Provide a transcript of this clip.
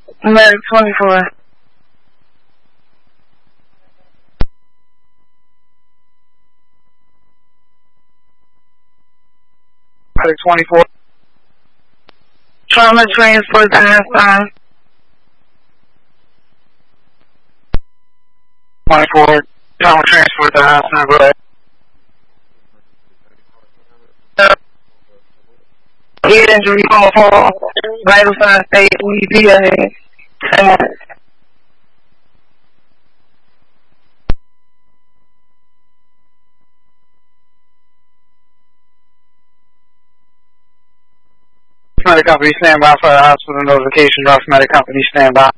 Medic 24. Medic 24. Trauma transport to Einstein. 24. Trauma transport to Einstein, go ahead. Head injury, fall, vital sign state, EPA. 10 minutes. Medic company stand by for the hospital notification. Rough medic company stand by.